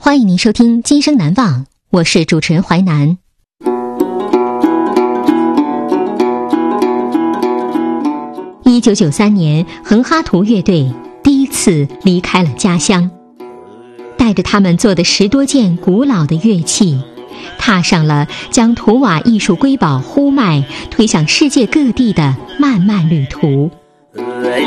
欢迎您收听《今生难忘》，我是主持人淮南。1993年，横哈图乐队第一次离开了家乡，带着他们做的10多件古老的乐器，踏上了将图瓦艺术瑰宝呼麦推向世界各地的漫漫旅途。